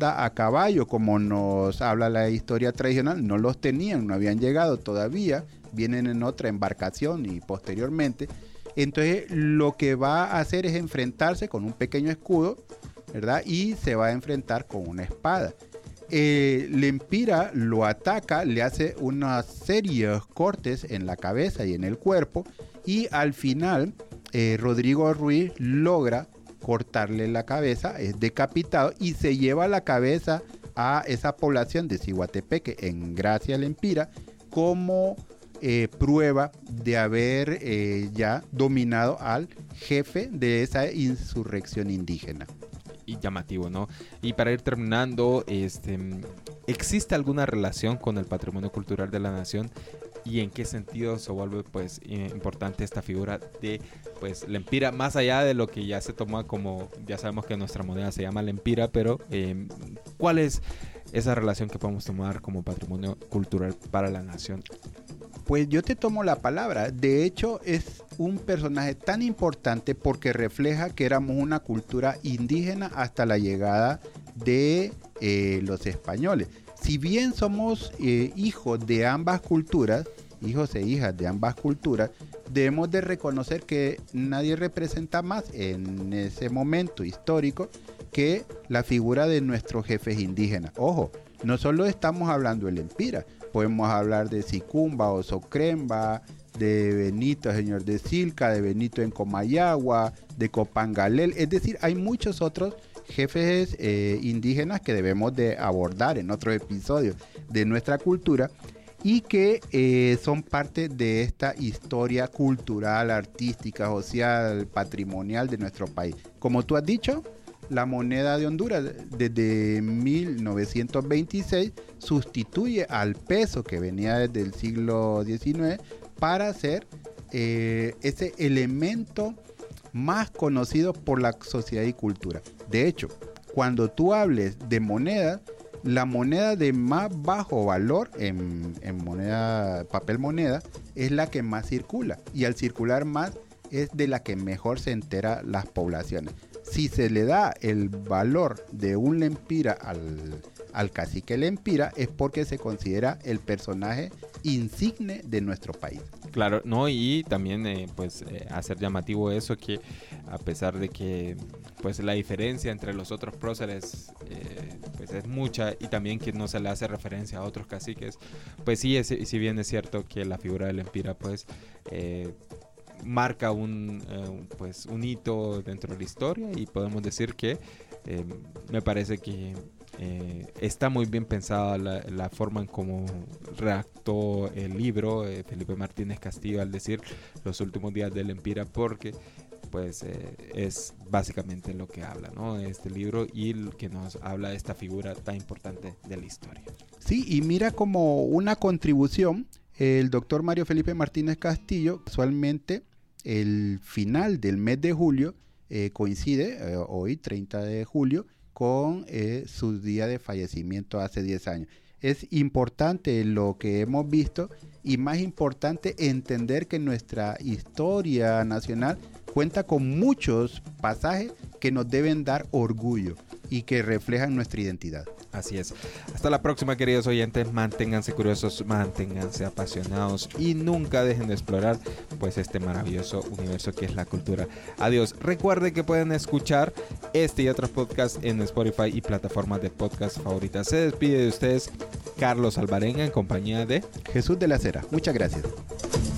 anda a caballo, como nos habla la historia tradicional. No los tenían, no habían llegado todavía, vienen en otra embarcación y posteriormente. Entonces lo que va a hacer es enfrentarse con un pequeño escudo, ¿verdad? Y se va a enfrentar con una espada. Lempira lo ataca, le hace una serie de cortes en la cabeza y en el cuerpo, y al final Rodrigo Ruiz logra cortarle la cabeza, es decapitado y se lleva la cabeza a esa población de Ciguatepeque en Gracia Lempira como prueba de haber ya dominado al jefe de esa insurrección indígena. Y llamativo, ¿no? Y para ir terminando, ¿existe alguna relación con el patrimonio cultural de la nación? ¿Y en qué sentido se vuelve pues importante esta figura de pues Lempira, más allá de lo que ya se toma como, ya sabemos que nuestra moneda se llama Lempira, pero ¿cuál es esa relación que podemos tomar como patrimonio cultural para la nación? Pues yo te tomo la palabra. De hecho, es un personaje tan importante porque refleja que éramos una cultura indígena hasta la llegada de los españoles. Si bien somos hijos de ambas culturas, hijos e hijas de ambas culturas, debemos de reconocer que nadie representa más en ese momento histórico que la figura de nuestros jefes indígenas. Ojo, no solo estamos hablando de Lempira, podemos hablar de Sicumba o Socremba, de Benito, señor de Silca, de Benito en Comayagua, de Copangalel. Es decir, hay muchos otros jefes indígenas que debemos de abordar en otros episodios de nuestra cultura y que son parte de esta historia cultural, artística, social, patrimonial de nuestro país. Como tú has dicho, la moneda de Honduras desde 1926 sustituye al peso que venía desde el siglo XIX para ser ese elemento más conocido por la sociedad y cultura. De hecho, cuando tú hables de moneda, la moneda de más bajo valor en moneda, papel moneda, es la que más circula, y al circular más es de la que mejor se entera las poblaciones. Si se le da el valor de un Lempira al cacique Lempira, es porque se considera el personaje insigne de nuestro país. Claro, no, y también hacer llamativo eso, que a pesar de que pues la diferencia entre los otros próceres pues es mucha, y también que no se le hace referencia a otros caciques, pues sí, si bien es cierto que la figura de Lempira pues marca un hito dentro de la historia, y podemos decir que me parece que está muy bien pensada la forma en cómo redactó el libro Felipe Martínez Castillo al decir los últimos días de Lempira, porque pues es básicamente lo que habla, ¿no?, este libro, y el que nos habla de esta figura tan importante de la historia. Sí, y mira, como una contribución, el doctor Mario Felipe Martínez Castillo, casualmente el final del mes de julio coincide hoy 30 de julio con su día de fallecimiento hace 10 años. Es importante lo que hemos visto, y más importante entender que nuestra historia nacional cuenta con muchos pasajes que nos deben dar orgullo y que reflejan nuestra identidad. Así es. Hasta la próxima, queridos oyentes. Manténganse curiosos, manténganse apasionados y nunca dejen de explorar pues este maravilloso universo que es la cultura. Adiós. Recuerden que pueden escuchar este y otros podcasts en Spotify y plataformas de podcast favoritas. Se despide de ustedes Carlos Alvarenga en compañía de Jesús de la Cera. Muchas gracias.